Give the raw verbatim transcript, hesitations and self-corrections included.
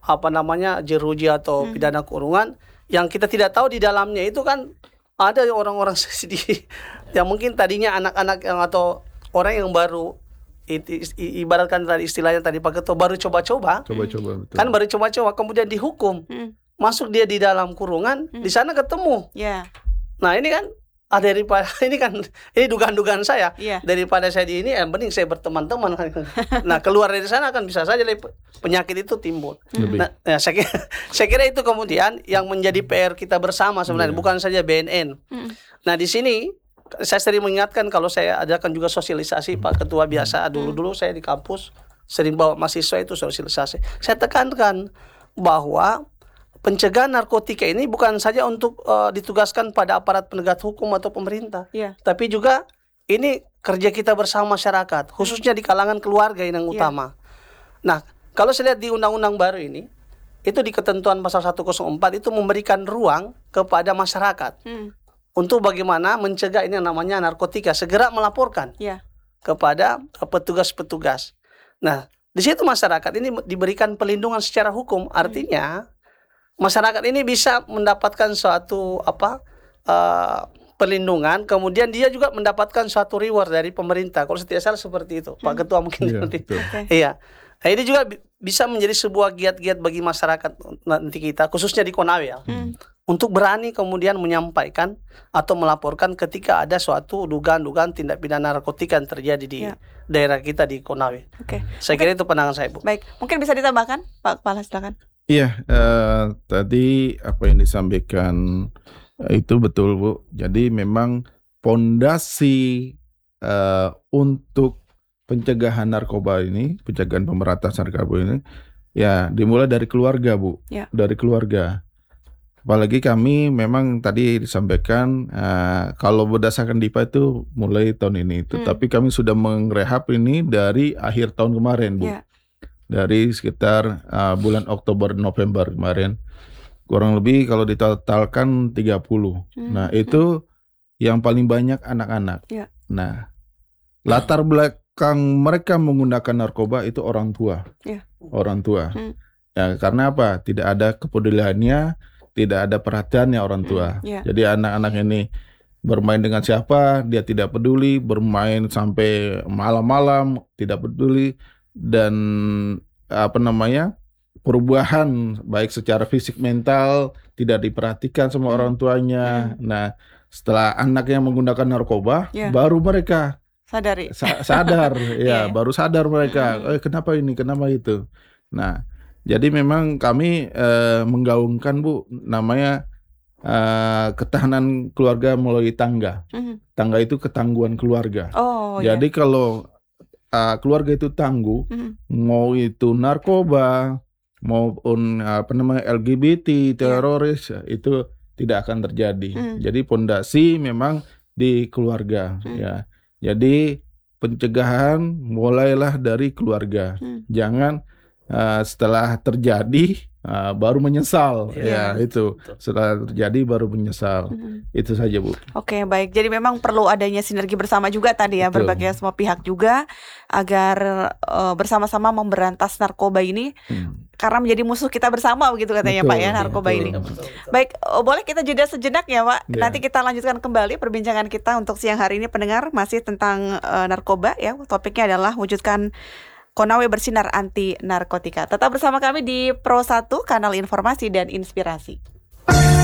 apa namanya jeruji atau Hmm. pidana kurungan yang kita tidak tahu di dalamnya itu kan ada orang-orang sedih yang mungkin tadinya anak-anak yang atau orang yang baru i- i- ibaratkan tadi istilahnya tadi Pak Ketua baru coba-coba Coba-coba betul. kan baru coba-coba kemudian dihukum Hmm. masuk dia di dalam kurungan Hmm. di sana ketemu. Ya, Nah ini kan ada daripada ini kan ini dugaan-dugaan saya iya. daripada saya di ini yang penting saya berteman-teman. Nah keluar dari sana kan bisa saja penyakit itu timbul. Lebih. Nah, ya, saya, kira, saya kira itu kemudian yang menjadi P R kita bersama sebenarnya Iya. bukan saja B N N. Hmm. Nah di sini saya sering mengingatkan kalau saya adakan juga sosialisasi Pak Ketua biasa dulu-dulu saya di kampus sering bawa mahasiswa itu sosialisasi. Saya tekankan bahwa pencegahan narkotika ini bukan saja untuk uh, ditugaskan pada aparat penegak hukum atau pemerintah, Iya. tapi juga ini kerja kita bersama masyarakat, khususnya di kalangan keluarga yang Iya. utama. Nah, kalau saya lihat di undang-undang baru ini, itu di ketentuan pasal seratus empat itu memberikan ruang kepada masyarakat Hmm. untuk bagaimana mencegah ini yang namanya narkotika, segera melaporkan Iya. kepada uh, petugas-petugas. Nah, di situ masyarakat ini diberikan pelindungan secara hukum, artinya masyarakat ini bisa mendapatkan suatu apa uh, perlindungan, kemudian dia juga mendapatkan suatu reward dari pemerintah. Kalau tidak salah seperti itu, Pak Ketua mungkin Iya, nanti. betul. Oke. Iya. Nah ini juga bi- bisa menjadi sebuah giat-giat bagi masyarakat nanti kita, khususnya di Konawe ya, Hmm. untuk berani kemudian menyampaikan atau melaporkan ketika ada suatu dugaan-dugaan tindak pidana narkotika yang terjadi di Ya. daerah kita di Konawe. Oke. Saya kira itu pandangan saya, Bu. Baik, mungkin bisa ditambahkan, Pak Kepala, silakan. Iya, eh, tadi apa yang disampaikan eh, itu betul Bu. Jadi memang pondasi eh, untuk pencegahan narkoba ini, pencegahan pemberantasan narkoba ini, ya dimulai dari keluarga Bu, Ya. dari keluarga. Apalagi kami memang tadi disampaikan eh, kalau berdasarkan D I P A itu mulai tahun ini, Hmm. tetapi kami sudah mengrehab ini dari akhir tahun kemarin Bu. Ya. Dari sekitar uh, bulan Oktober November kemarin kurang lebih kalau ditotalkan tiga puluh. Hmm. Nah, itu yang paling banyak anak-anak. Ya. Nah, latar belakang mereka menggunakan narkoba itu orang tua. Ya. Orang tua. Hmm. Ya, karena apa? Tidak ada kepeduliannya, tidak ada perhatiannya orang tua. Hmm, ya. Jadi anak-anak ini bermain dengan siapa, dia tidak peduli, bermain sampai malam-malam, tidak peduli. Dan apa namanya perubahan baik secara fisik mental tidak diperhatikan sama orang tuanya. Nah setelah anaknya menggunakan narkoba Ya. baru mereka Sadari. sa- sadar Iya. ya baru sadar mereka eh, kenapa ini kenapa itu. Nah jadi memang kami eh, menggaungkan Bu namanya eh, ketahanan keluarga melalui tangga. Hmm. Tangga itu ketangguhan keluarga. Oh, Jadi kalau uh, keluarga itu tangguh, ya. Hmm. mau itu narkoba, maupun apa namanya L G B T, teroris, itu tidak akan terjadi. Hmm. Jadi pondasi memang di keluarga, Hmm. ya. Jadi pencegahan mulailah dari keluarga. Hmm. Jangan uh, setelah terjadi uh, baru menyesal, Iya. ya itu. Betul. Setelah terjadi baru menyesal. Hmm. Itu saja Bu. Oke, baik. Jadi memang perlu adanya sinergi bersama juga tadi ya, Betul. berbagai semua pihak juga agar eh, bersama-sama memberantas narkoba ini Hmm. karena menjadi musuh kita bersama begitu katanya Betul, Pak ya, narkoba betul. ini. Betul, betul. Baik, eh, boleh kita jeda sejenak ya Pak. Ya. Nanti kita lanjutkan kembali perbincangan kita untuk siang hari ini pendengar masih tentang eh, narkoba ya. Topiknya adalah wujudkan Konawe bersinar anti narkotika. Tetap bersama kami di Pro satu, kanal informasi dan inspirasi.